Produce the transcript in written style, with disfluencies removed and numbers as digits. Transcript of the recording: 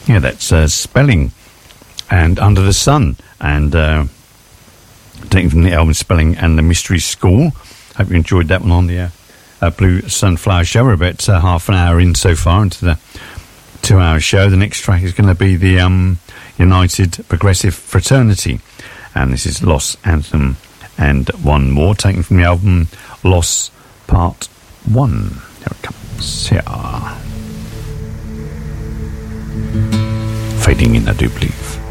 Yeah, that's Spelling and Under the Sun, and taken from the album Spelling and the Mystery School. Hope you enjoyed that one on the Blue Sunflower Show. We're about half an hour in so far into the 2-hour show. The next track is going to be the United Progressive Fraternity, and this is Loss Anthem and One More, taken from the album Loss Part 1. Here it comes. Here. Fading in, I do believe.